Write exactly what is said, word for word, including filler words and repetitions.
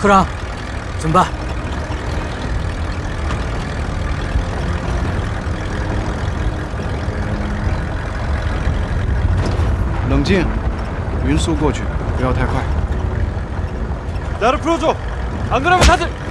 科长，怎么办？ 冷静，匀速过去，不要太快。 나를 풀어줘. 안 그러면 다들